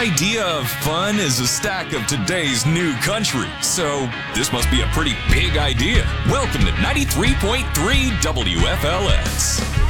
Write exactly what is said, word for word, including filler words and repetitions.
idea of fun is a stack of today's new country, so this must be a pretty big idea. Welcome to ninety-three point three W F L S.